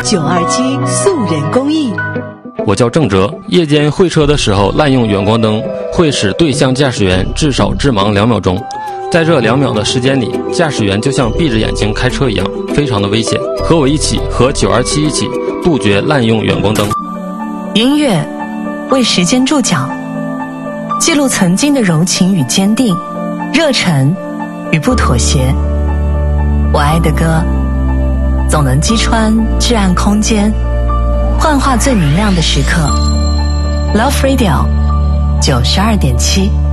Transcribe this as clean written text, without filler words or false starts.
927素人公益。 我叫郑哲，夜间会车的时候滥用远光灯，会使对向驾驶员至少致盲2秒钟。在这2秒的时间里，驾驶员就像闭着眼睛开车一样，非常的危险。和我一起，和927一起，杜绝滥用远光灯。 音乐为时间注脚，记录曾经的柔情与坚定，热忱与不妥协。我爱的歌，总能击穿至暗空间，幻化最明亮的时刻。Love Radio 92.7。